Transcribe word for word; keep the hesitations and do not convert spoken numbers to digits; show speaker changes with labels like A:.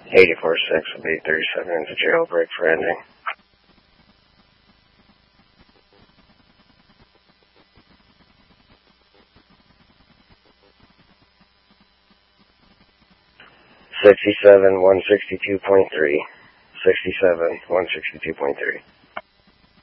A: eighty-four six will be thirty-seven into jailbreak for ending. sixty-seven one sixty-two point three. sixty-seven one sixty-two point three.